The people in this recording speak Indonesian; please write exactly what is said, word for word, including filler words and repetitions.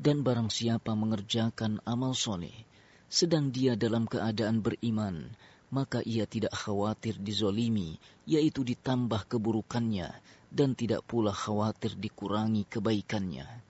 Dan barang siapa mengerjakan amal soleh, sedang dia dalam keadaan beriman, maka ia tidak khawatir dizolimi, yaitu ditambah keburukannya, dan tidak pula khawatir dikurangi kebaikannya.